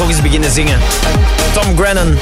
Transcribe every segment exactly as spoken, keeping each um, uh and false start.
toch eens beginnen zingen. Tom Grennan.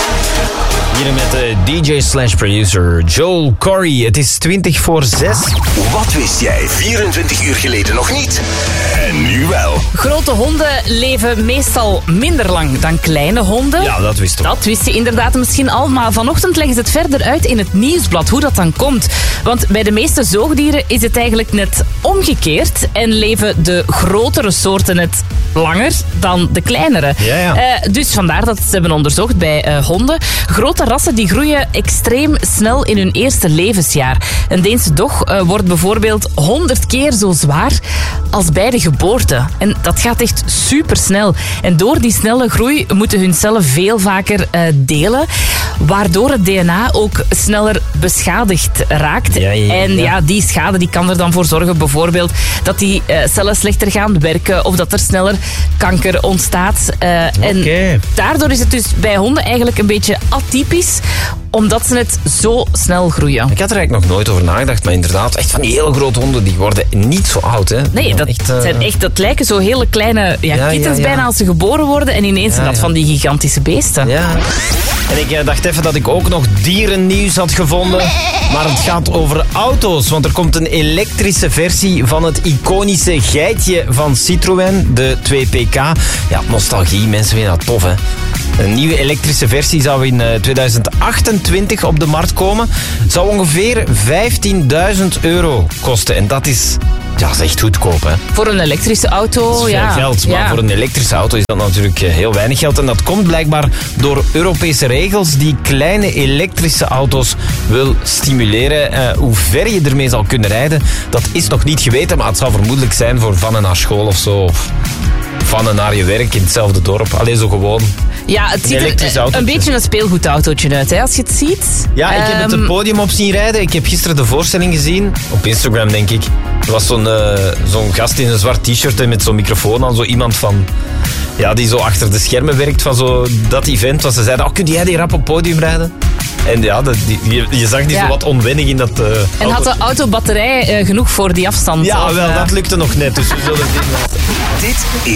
Hier met de D J slash producer Joel Corey. Het is twintig voor zes. Wat wist jij vierentwintig uur geleden nog niet? En nu wel. Grote honden leven meestal minder lang dan kleine honden. Ja, dat wist ik. Dat wist je inderdaad misschien al, maar vanochtend leggen ze het verder uit in het nieuwsblad hoe dat dan komt. Want bij de meeste zoogdieren is het eigenlijk net omgekeerd en leven de grotere soorten net langer dan de kleinere. Ja, ja. Uh, dus vandaar dat ze hebben onderzocht bij uh, honden. Grote rassen die groeien extreem snel in hun eerste levensjaar. Een Deense dog uh, wordt bijvoorbeeld honderd keer zo zwaar als bij de geboorte. En dat gaat echt supersnel. En door die snelle groei moeten hun cellen veel vaker uh, delen, waardoor het D N A ook sneller beschadigd raakt. Ja, ja, ja. En ja, die schade die kan er dan voor zorgen bijvoorbeeld dat die uh, cellen slechter gaan werken of dat er sneller kanker ontstaat. Uh, en okay. Daardoor is het dus bij honden eigenlijk een beetje atypisch, omdat ze net zo snel groeien. Ik had er eigenlijk nog nooit over nagedacht, maar inderdaad, echt van die hele grote honden, die worden niet zo oud, hè? Nee, dat, echt, uh... zijn echt, dat lijken zo hele kleine ja, ja, kittens ja, ja. bijna als ze geboren worden en ineens zijn ja, dat ja. van die gigantische beesten. Ja. En ik uh, dacht even dat ik ook nog dierennieuws had gevonden, maar het gaat over auto's, want er komt een elektrische versie van het iconische geitje van Citroën, de twee P K. Ja, nostalgie, mensen vinden dat tof, hè? Een nieuwe elektrische versie zou in tweeduizend achtentwintig op de markt komen. Het zou ongeveer vijftienduizend euro kosten. En dat is, ja, dat is echt goedkoop, hè? Voor een elektrische auto, Dat is veel ja. geld, maar ja. voor een elektrische auto is dat natuurlijk heel weinig geld. En dat komt blijkbaar door Europese regels die kleine elektrische auto's wil stimuleren. Uh, hoe ver je ermee zal kunnen rijden, dat is nog niet geweten. Maar het zal vermoedelijk zijn voor van en naar school of zo. Of van en naar je werk in hetzelfde dorp. Alleen zo gewoon. Ja, het ziet er een beetje een speelgoedautootje uit, hè, als je het ziet. Ja, ik heb het Um, het podium op zien rijden. Ik heb gisteren de voorstelling gezien. Op Instagram, denk ik. Er was zo'n uh, zo'n gast in een zwart t-shirt en met zo'n microfoon aan. Zo iemand van... Ja, die zo achter de schermen werkt van zo dat event. Want ze zeiden, oh, kun jij die rap op het podium rijden? En ja, dat, die, je, je zag die ja. zo wat onwennig in dat uh, En auto. had de auto batterij uh, genoeg voor die afstand? Ja, of, wel, uh... dat lukte nog net. Dus we zullen zien. Dit is